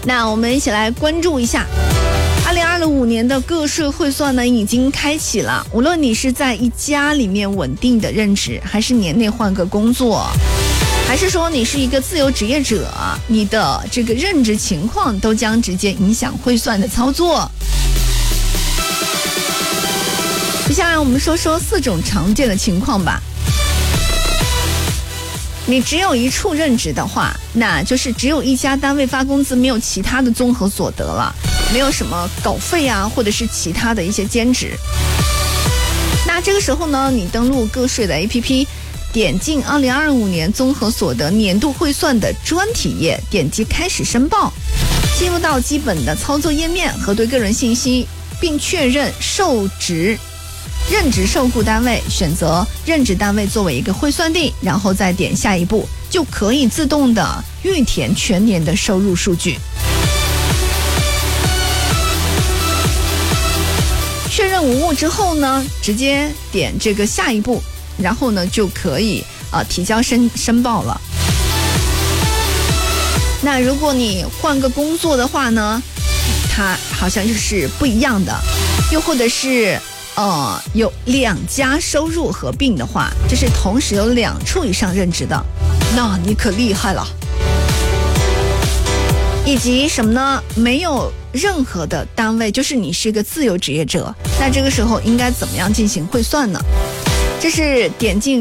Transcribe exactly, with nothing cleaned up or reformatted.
那我们一起来关注一下二零二五年的个税汇算呢已经开启了，无论你是在一家里面稳定的任职，还是年内换个工作，还是说你是一个自由职业者，你的这个任职情况都将直接影响汇算的操作。接下来我们说说四种常见的情况吧。你只有一处任职的话，那就是只有一家单位发工资，没有其他的综合所得了，没有什么稿费啊，或者是其他的一些兼职。那这个时候呢，你登录个税的 A P P， 点进二零二五年综合所得年度汇算的专题页，点击开始申报，进入到基本的操作页面，核对个人信息，并确认受职任职受雇单位，选择任职单位作为一个汇算地，然后再点下一步，就可以自动的预填全年的收入数据。确认无误之后呢，直接点这个下一步，然后呢就可以呃提交申申报了。那如果你换个工作的话呢，它好像就是不一样的，又或者是呃，有两家收入合并的话，这是同时有两处以上任职的，那你可厉害了。以及什么呢？没有任何的单位，就是你是个自由职业者，那这个时候应该怎么样进行汇算呢？这是点进